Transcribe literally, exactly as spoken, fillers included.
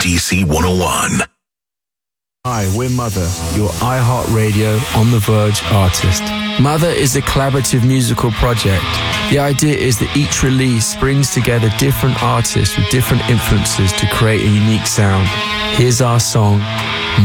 D C one oh one. Hi, we're Mother, your iHeartRadio On The Verge artist. Mother is a collaborative musical project. The idea is that each release brings together different artists with different influences to create a unique sound. Here's our song,